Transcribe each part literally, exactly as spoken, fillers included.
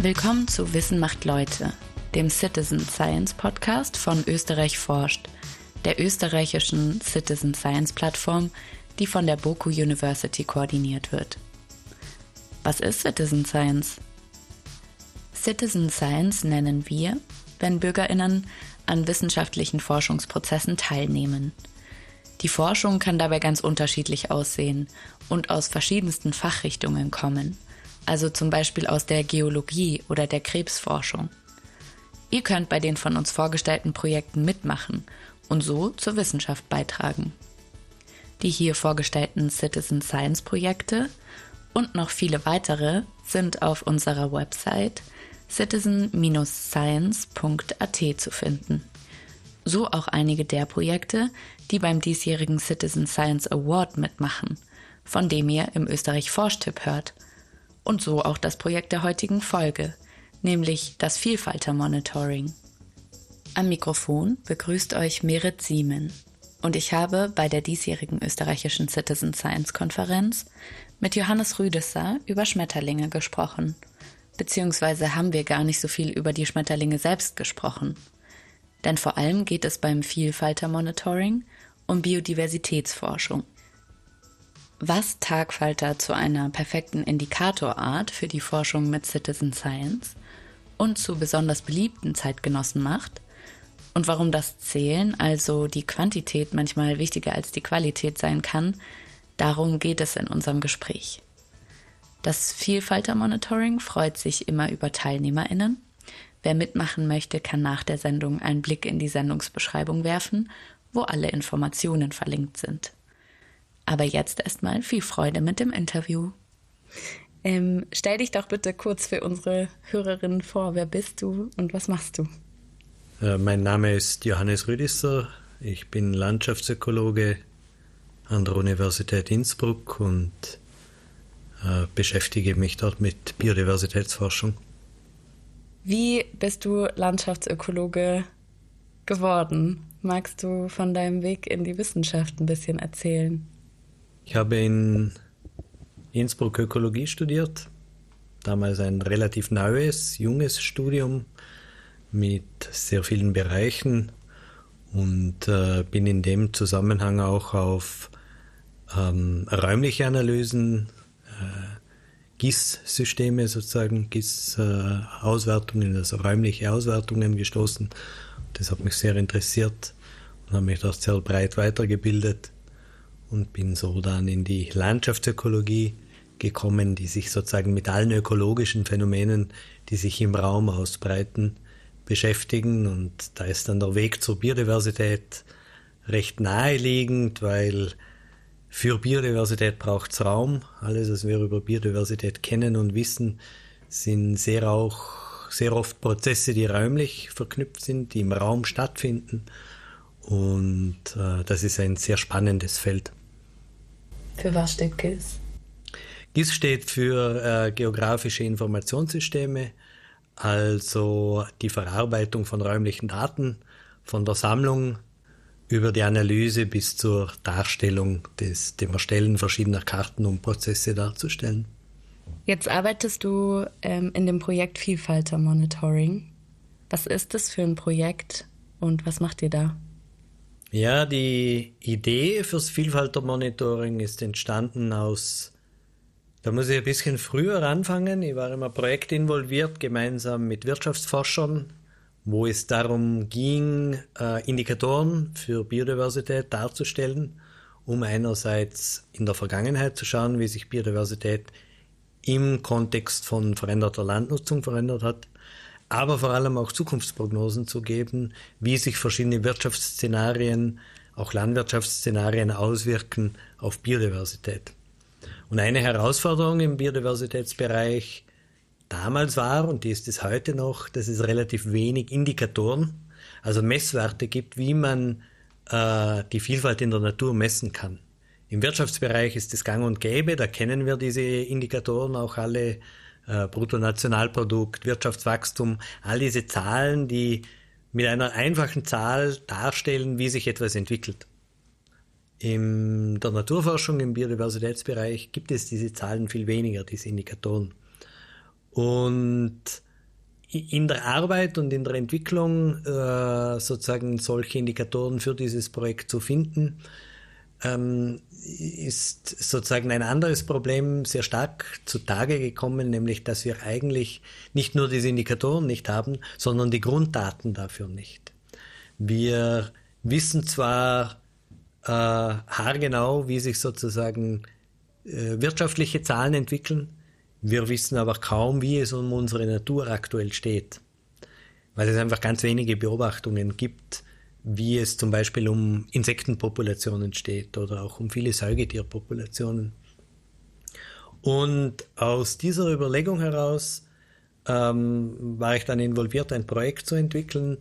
Willkommen zu Wissen macht Leute, dem Citizen Science Podcast von Österreich forscht, der österreichischen Citizen Science Plattform, die von der Boku University koordiniert wird. Was ist Citizen Science? Citizen Science nennen wir, wenn BürgerInnen an wissenschaftlichen Forschungsprozessen teilnehmen. Die Forschung kann dabei ganz unterschiedlich aussehen und aus verschiedensten Fachrichtungen kommen, also zum Beispiel aus der Geologie oder der Krebsforschung. Ihr könnt bei den von uns vorgestellten Projekten mitmachen und so zur Wissenschaft beitragen. Die hier vorgestellten Citizen Science Projekte und noch viele weitere sind auf unserer Website citizen Bindestrich science Punkt a t zu finden. So auch einige der Projekte, die beim diesjährigen Citizen Science Award mitmachen, von dem ihr im Österreich Forschtipp hört. Und so auch das Projekt der heutigen Folge, nämlich das Vielfalter-Monitoring. Am Mikrofon begrüßt euch Merit Siemen und ich habe bei der diesjährigen österreichischen Citizen Science Konferenz mit Johannes Rüdesser über Schmetterlinge gesprochen. Beziehungsweise haben wir gar nicht so viel über die Schmetterlinge selbst gesprochen. Denn vor allem geht es beim Vielfalter-Monitoring um Biodiversitätsforschung. Was Tagfalter zu einer perfekten Indikatorart für die Forschung mit Citizen Science und zu besonders beliebten Zeitgenossen macht und warum das Zählen, also die Quantität, manchmal wichtiger als die Qualität sein kann, darum geht es in unserem Gespräch. Das Vielfalter-Monitoring freut sich immer über TeilnehmerInnen. Wer mitmachen möchte, kann nach der Sendung einen Blick in die Sendungsbeschreibung werfen, wo alle Informationen verlinkt sind. Aber jetzt erstmal viel Freude mit dem Interview. Ähm, stell dich doch bitte kurz für unsere Hörerinnen vor. Wer bist du und was machst du? Äh, mein Name ist Johannes Rüdesser. Ich bin Landschaftsökologe an der Universität Innsbruck und äh, beschäftige mich dort mit Biodiversitätsforschung. Wie bist du Landschaftsökologe geworden? Magst du von deinem Weg in die Wissenschaft ein bisschen erzählen? Ich habe in Innsbruck Ökologie studiert, damals ein relativ neues, junges Studium mit sehr vielen Bereichen und äh, bin in dem Zusammenhang auch auf ähm, räumliche Analysen, äh, G I S-Systeme sozusagen, G I S-Auswertungen, also räumliche Auswertungen gestoßen. Das hat mich sehr interessiert und habe mich dort sehr breit weitergebildet. Und bin so dann in die Landschaftsökologie gekommen, die sich sozusagen mit allen ökologischen Phänomenen, die sich im Raum ausbreiten, beschäftigen. Und da ist dann der Weg zur Biodiversität recht naheliegend, weil für Biodiversität braucht es Raum. Alles, was wir über Biodiversität kennen und wissen, sind sehr auch sehr oft Prozesse, die räumlich verknüpft sind, die im Raum stattfinden. Und äh, das ist ein sehr spannendes Feld. Für was steht G I S? G I S steht für äh, geografische Informationssysteme, also die Verarbeitung von räumlichen Daten, von der Sammlung über die Analyse bis zur Darstellung, des, dem Erstellen verschiedener Karten, um Prozesse darzustellen. Jetzt arbeitest du ähm, in dem Projekt Vielfalter Monitoring. Was ist das für ein Projekt und was macht ihr da? Ja, die Idee fürs Vielfalter-Monitoring ist entstanden aus, da muss ich ein bisschen früher anfangen. Ich war im Projekt involviert, gemeinsam mit Wirtschaftsforschern, wo es darum ging, äh, Indikatoren für Biodiversität darzustellen, um einerseits in der Vergangenheit zu schauen, wie sich Biodiversität im Kontext von veränderter Landnutzung verändert hat, aber vor allem auch Zukunftsprognosen zu geben, wie sich verschiedene Wirtschaftsszenarien, auch Landwirtschaftsszenarien auswirken auf Biodiversität. Und eine Herausforderung im Biodiversitätsbereich damals war, und die ist es heute noch, dass es relativ wenig Indikatoren, also Messwerte gibt, wie man äh, die Vielfalt in der Natur messen kann. Im Wirtschaftsbereich ist es gang und gäbe, da kennen wir diese Indikatoren auch alle, Äh, Bruttonationalprodukt, Wirtschaftswachstum, all diese Zahlen, die mit einer einfachen Zahl darstellen, wie sich etwas entwickelt. In der Naturforschung, im Biodiversitätsbereich gibt es diese Zahlen viel weniger, diese Indikatoren. Und in der Arbeit und in der Entwicklung äh, sozusagen solche Indikatoren für dieses Projekt zu finden, ähm, ist sozusagen ein anderes Problem sehr stark zutage gekommen, nämlich dass wir eigentlich nicht nur diese Indikatoren nicht haben, sondern die Grunddaten dafür nicht. Wir wissen zwar äh, haargenau, wie sich sozusagen äh, wirtschaftliche Zahlen entwickeln, wir wissen aber kaum, wie es um unsere Natur aktuell steht, weil es einfach ganz wenige Beobachtungen gibt, wie es zum Beispiel um Insektenpopulationen steht oder auch um viele Säugetierpopulationen. Und aus dieser Überlegung heraus ähm, war ich dann involviert, ein Projekt zu entwickeln,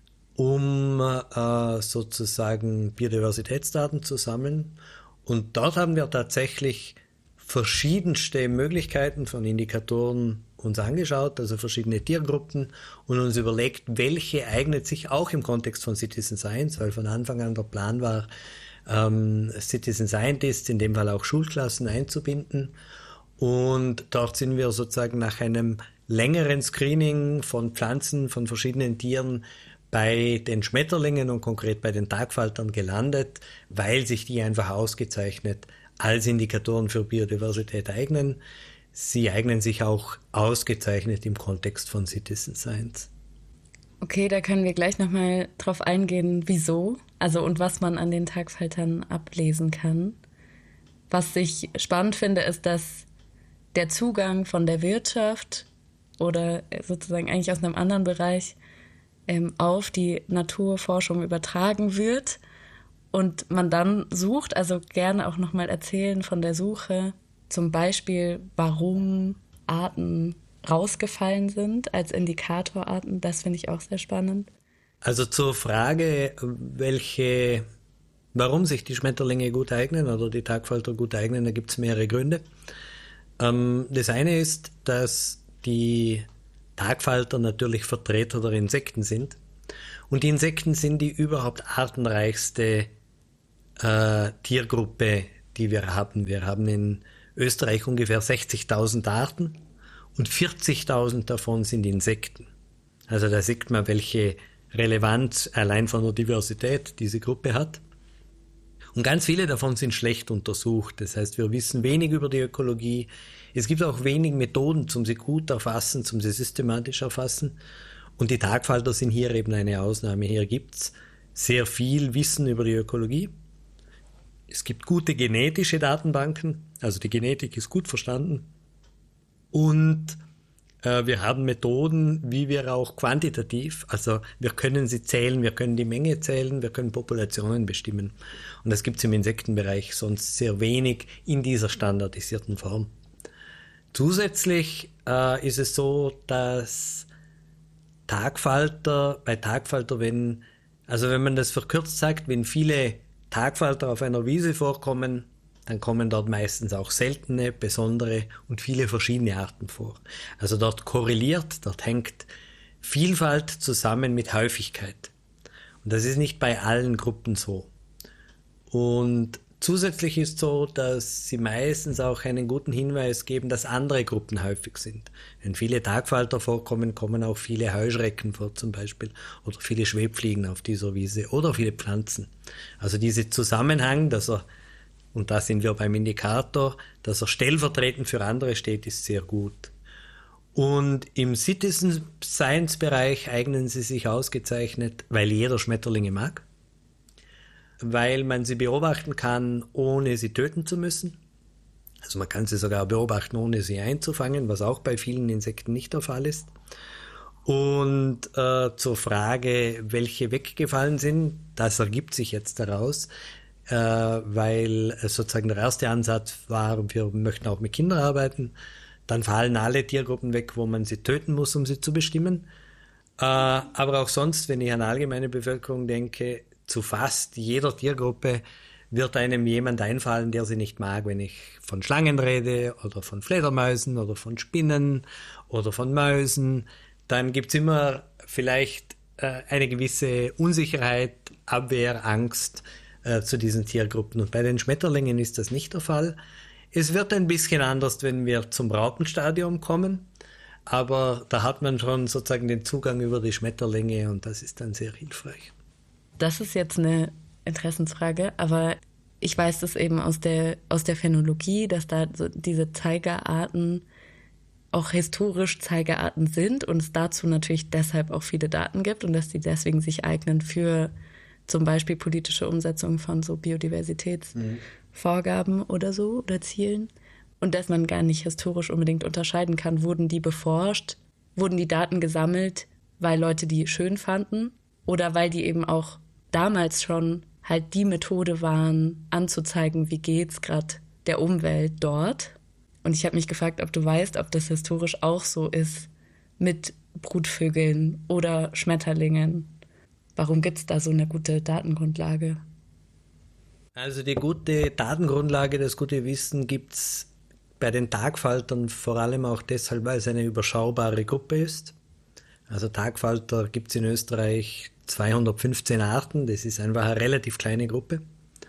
um äh, sozusagen Biodiversitätsdaten zu sammeln. Und dort haben wir tatsächlich verschiedenste Möglichkeiten von Indikatoren uns angeschaut, also verschiedene Tiergruppen, und uns überlegt, welche eignet sich auch im Kontext von Citizen Science, weil von Anfang an der Plan war, ähm, Citizen Scientists, in dem Fall auch Schulklassen, einzubinden. Und dort sind wir sozusagen nach einem längeren Screening von Pflanzen, von verschiedenen Tieren bei den Schmetterlingen und konkret bei den Tagfaltern gelandet, weil sich die einfach ausgezeichnet als Indikatoren für Biodiversität eignen. Sie eignen sich auch ausgezeichnet im Kontext von Citizen Science. Okay, da können wir gleich nochmal drauf eingehen, wieso, also und was man an den Tagfaltern ablesen kann. Was ich spannend finde, ist, dass der Zugang von der Wirtschaft oder sozusagen eigentlich aus einem anderen Bereich ähm, auf die Naturforschung übertragen wird und man dann sucht, also gerne auch nochmal erzählen von der Suche, zum Beispiel, warum Arten rausgefallen sind als Indikatorarten. Das finde ich auch sehr spannend. Also zur Frage, welche, warum sich die Schmetterlinge gut eignen oder die Tagfalter gut eignen, da gibt es mehrere Gründe. Ähm, das eine ist, dass die Tagfalter natürlich Vertreter der Insekten sind. Und die Insekten sind die überhaupt artenreichste äh, Tiergruppe, die wir haben. Wir haben in Österreich ungefähr sechzigtausend Arten und vierzigtausend davon sind Insekten. Also da sieht man, welche Relevanz allein von der Diversität diese Gruppe hat. Und ganz viele davon sind schlecht untersucht. Das heißt, wir wissen wenig über die Ökologie. Es gibt auch wenig Methoden, um sie gut erfassen, um sie systematisch erfassen. Und die Tagfalter sind hier eben eine Ausnahme. Hier gibt es sehr viel Wissen über die Ökologie. Es gibt gute genetische Datenbanken, also die Genetik ist gut verstanden. Und äh, wir haben Methoden, wie wir auch quantitativ, also wir können sie zählen, wir können die Menge zählen, wir können Populationen bestimmen. Und das gibt es im Insektenbereich sonst sehr wenig in dieser standardisierten Form. Zusätzlich äh, ist es so, dass Tagfalter, bei Tagfalter, wenn, also wenn man das verkürzt sagt, wenn viele Tagfalter auf einer Wiese vorkommen, dann kommen dort meistens auch seltene, besondere und viele verschiedene Arten vor. Also dort korreliert, dort hängt Vielfalt zusammen mit Häufigkeit. Und das ist nicht bei allen Gruppen so. Und zusätzlich ist so, dass sie meistens auch einen guten Hinweis geben, dass andere Gruppen häufig sind. Wenn viele Tagfalter vorkommen, kommen auch viele Heuschrecken vor zum Beispiel oder viele Schwebfliegen auf dieser Wiese oder viele Pflanzen. Also dieser Zusammenhang, dass er, und da sind wir beim Indikator, dass er stellvertretend für andere steht, ist sehr gut. Und im Citizen Science Bereich eignen sie sich ausgezeichnet, weil jeder Schmetterlinge mag, weil man sie beobachten kann, ohne sie töten zu müssen. Also man kann sie sogar beobachten, ohne sie einzufangen, was auch bei vielen Insekten nicht der Fall ist. Und äh, zur Frage, welche weggefallen sind, das ergibt sich jetzt daraus, äh, weil sozusagen der erste Ansatz war, wir möchten auch mit Kindern arbeiten. Dann fallen alle Tiergruppen weg, wo man sie töten muss, um sie zu bestimmen. Äh, aber auch sonst, wenn ich an allgemeine Bevölkerung denke, zu fast jeder Tiergruppe wird einem jemand einfallen, der sie nicht mag, wenn ich von Schlangen rede oder von Fledermäusen oder von Spinnen oder von Mäusen. Dann gibt's immer vielleicht äh, eine gewisse Unsicherheit, Abwehr, Angst äh, zu diesen Tiergruppen. Und bei den Schmetterlingen ist das nicht der Fall. Es wird ein bisschen anders, wenn wir zum Raupenstadium kommen. aber da hat man schon sozusagen den Zugang über die Schmetterlinge und das ist dann sehr hilfreich. Das ist jetzt eine Interessensfrage, aber ich weiß das eben aus der, aus der Phänologie, dass da so diese Zeigerarten auch historisch Zeigerarten sind und es dazu natürlich deshalb auch viele Daten gibt und dass die deswegen sich eignen für zum Beispiel politische Umsetzung von so Biodiversitätsvorgaben mhm. oder so oder Zielen. Und dass man gar nicht historisch unbedingt unterscheiden kann, wurden die beforscht, wurden die Daten gesammelt, weil Leute die schön fanden oder weil die eben auch damals schon halt die Methode waren, anzuzeigen, wie geht's gerade der Umwelt dort. Und ich habe mich gefragt, ob du weißt, ob das historisch auch so ist mit Brutvögeln oder Schmetterlingen. Warum gibt es da so eine gute Datengrundlage? Also die gute Datengrundlage, das gute Wissen gibt es bei den Tagfaltern vor allem auch deshalb, weil es eine überschaubare Gruppe ist. Also Tagfalter gibt es in Österreich zweihundertfünfzehn Arten, das ist einfach eine relativ kleine Gruppe.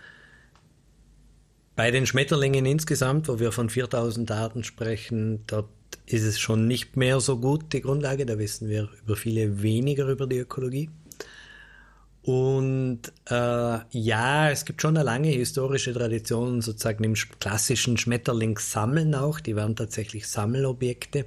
Bei den Schmetterlingen insgesamt, wo wir von viertausend Arten sprechen, dort ist es schon nicht mehr so gut, die Grundlage. Da wissen wir über viele weniger über die Ökologie. Und äh, ja, es gibt schon eine lange historische Tradition, sozusagen im klassischen Schmetterlingssammeln auch. Die waren tatsächlich Sammelobjekte.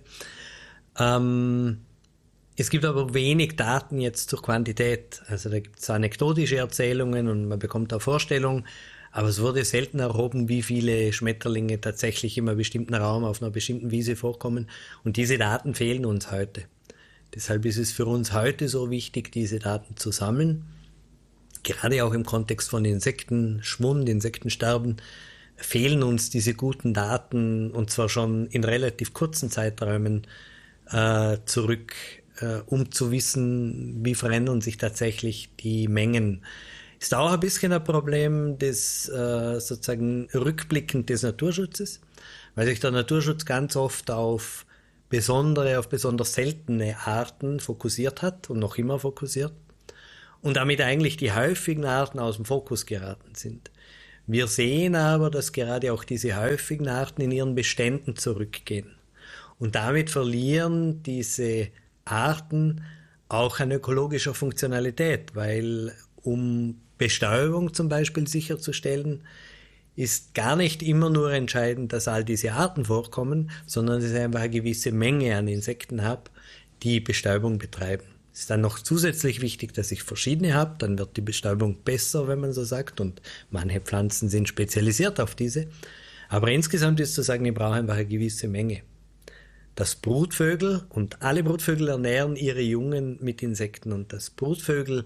Ähm, es gibt aber wenig Daten jetzt zur Quantität. Also da gibt es anekdotische Erzählungen und man bekommt auch Vorstellungen. Aber es wurde selten erhoben, wie viele Schmetterlinge tatsächlich in einem bestimmten Raum auf einer bestimmten Wiese vorkommen. Und diese Daten fehlen uns heute. Deshalb ist es für uns heute so wichtig, diese Daten zu sammeln. Gerade auch im Kontext von Insektenschwund, Insektensterben, fehlen uns diese guten Daten, und zwar schon in relativ kurzen Zeiträumen äh, zurück, äh, um zu wissen, wie verändern sich tatsächlich die Mengen. Ist auch ein bisschen ein Problem des äh, sozusagen rückblickend des Naturschutzes, weil sich der Naturschutz ganz oft auf besondere, auf besonders seltene Arten fokussiert hat und noch immer fokussiert und damit eigentlich die häufigen Arten aus dem Fokus geraten sind. Wir sehen aber, dass gerade auch diese häufigen Arten in ihren Beständen zurückgehen und damit verlieren diese Arten auch an ökologischer Funktionalität, weil um Bestäubung zum Beispiel sicherzustellen, ist gar nicht immer nur entscheidend, dass all diese Arten vorkommen, sondern dass ich einfach eine gewisse Menge an Insekten habe, die Bestäubung betreiben. Es ist dann noch zusätzlich wichtig, dass ich verschiedene habe, dann wird die Bestäubung besser, wenn man so sagt, und manche Pflanzen sind spezialisiert auf diese. Aber insgesamt ist zu sagen, ich brauche einfach eine gewisse Menge. Dass Brutvögel, und alle Brutvögel ernähren ihre Jungen mit Insekten, und dass Brutvögel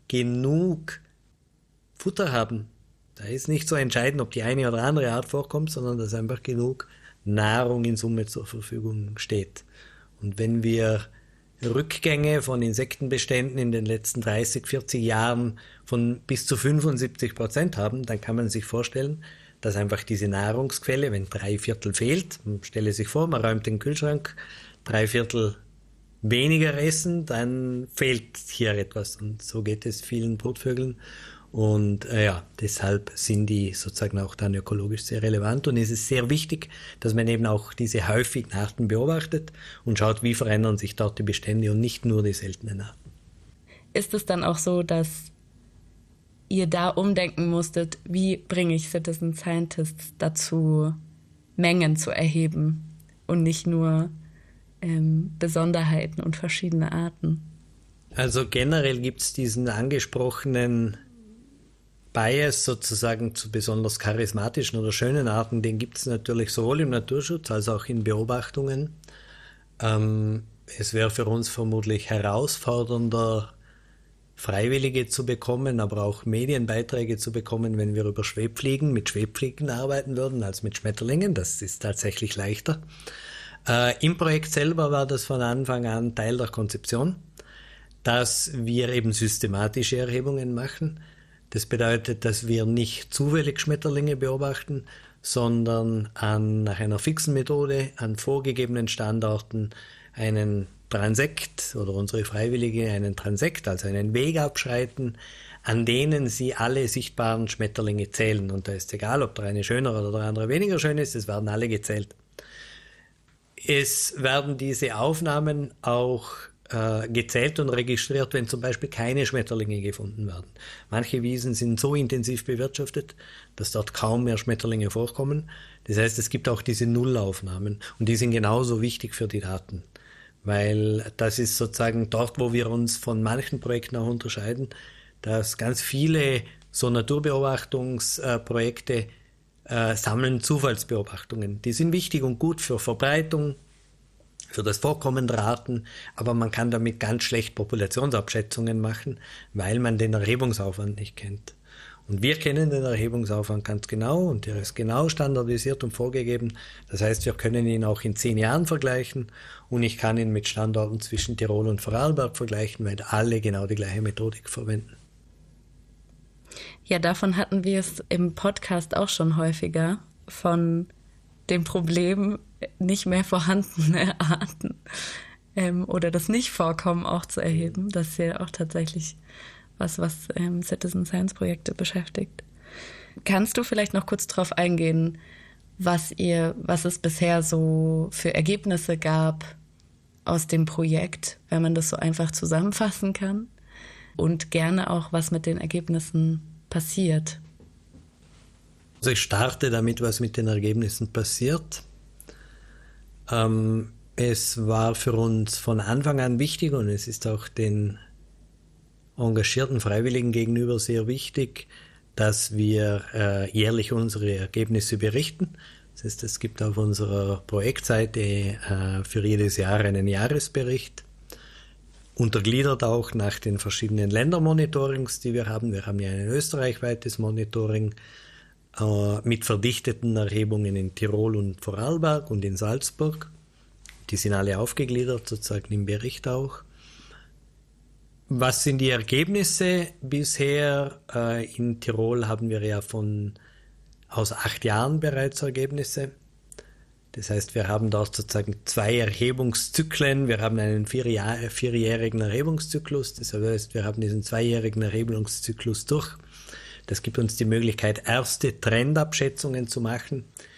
genug Futter haben. Da ist nicht so entscheidend, ob die eine oder andere Art vorkommt, sondern dass einfach genug Nahrung in Summe zur Verfügung steht. Und wenn wir Rückgänge von Insektenbeständen in den letzten dreißig, vierzig Jahren von bis zu fünfundsiebzig Prozent haben, dann kann man sich vorstellen, dass einfach diese Nahrungsquelle, wenn drei Viertel fehlt, man stelle sich vor, man räumt den Kühlschrank, drei Viertel weniger essen, dann fehlt hier etwas. Und so geht es vielen Brutvögeln. Und äh, ja, deshalb sind die sozusagen auch dann ökologisch sehr relevant. Und es ist sehr wichtig, dass man eben auch diese häufigen Arten beobachtet und schaut, wie verändern sich dort die Bestände und nicht nur die seltenen Arten. Ist es dann auch so, dass ihr da umdenken musstet, wie bringe ich Citizen Scientists dazu, Mengen zu erheben und nicht nur ähm, Besonderheiten und verschiedene Arten? Also generell gibt es diesen angesprochenen Bias sozusagen zu besonders charismatischen oder schönen Arten, den gibt es natürlich sowohl im Naturschutz als auch in Beobachtungen. Ähm, es wäre für uns vermutlich herausfordernder, Freiwillige zu bekommen, aber auch Medienbeiträge zu bekommen, wenn wir über Schwebfliegen, mit Schwebfliegen arbeiten würden, als mit Schmetterlingen. Das ist tatsächlich leichter. Äh, im Projekt selber war das von Anfang an Teil der Konzeption, dass wir eben systematische Erhebungen machen. Das bedeutet, dass wir nicht zufällig Schmetterlinge beobachten, sondern an, nach einer fixen Methode an vorgegebenen Standorten einen Transekt oder unsere Freiwillige einen Transekt, also einen Weg abschreiten, an denen sie alle sichtbaren Schmetterlinge zählen. Und da ist egal, ob der eine schöner oder der andere weniger schön ist, es werden alle gezählt. es werden diese Aufnahmen auch äh, gezählt und registriert, wenn zum Beispiel keine Schmetterlinge gefunden werden. Manche Wiesen sind so intensiv bewirtschaftet, dass dort kaum mehr Schmetterlinge vorkommen. Das heißt, es gibt auch diese Nullaufnahmen und die sind genauso wichtig für die Daten, weil das ist sozusagen dort, wo wir uns von manchen Projekten auch unterscheiden, dass ganz viele so Naturbeobachtungsprojekte äh, sammeln Zufallsbeobachtungen. Die sind wichtig und gut für Verbreitung, für das Vorkommen der Arten, aber man kann damit ganz schlecht Populationsabschätzungen machen, weil man den Erhebungsaufwand nicht kennt. Und wir kennen den Erhebungsaufwand ganz genau und der ist genau standardisiert und vorgegeben. Das heißt, wir können ihn auch in zehn Jahren vergleichen und ich kann ihn mit Standorten zwischen Tirol und Vorarlberg vergleichen, weil alle genau die gleiche Methodik verwenden. Ja, davon hatten wir es im Podcast auch schon häufiger, von dem Problem, nicht mehr vorhandene Arten ähm, oder das Nicht-Vorkommen auch zu erheben. Das ist ja auch tatsächlich was, was ähm, Citizen Science Projekte beschäftigt. Kannst du vielleicht noch kurz darauf eingehen, was ihr, was es bisher so für Ergebnisse gab aus dem Projekt, wenn man das so einfach zusammenfassen kann? Und gerne auch, was mit den Ergebnissen passiert. Also ich starte damit, was mit den Ergebnissen passiert. Ähm, es war für uns von Anfang an wichtig und es ist auch den engagierten Freiwilligen gegenüber sehr wichtig, dass wir äh, jährlich unsere Ergebnisse berichten. Das heißt, es gibt auf unserer Projektseite äh, für jedes Jahr einen Jahresbericht, untergliedert auch nach den verschiedenen Ländermonitorings, die wir haben. Wir haben ja ein österreichweites Monitoring äh, mit verdichteten Erhebungen in Tirol und Vorarlberg und in Salzburg. Die sind alle aufgegliedert, sozusagen im Bericht auch. Was sind die Ergebnisse bisher? Äh, in Tirol haben wir ja von aus acht Jahren bereits Ergebnisse. Das heißt, wir haben dort sozusagen zwei Erhebungszyklen. Wir haben einen vierjahr, vierjährigen Erhebungszyklus. Das heißt, wir haben diesen zweijährigen Erhebungszyklus durch. Das gibt uns die Möglichkeit, erste Trendabschätzungen zu machen.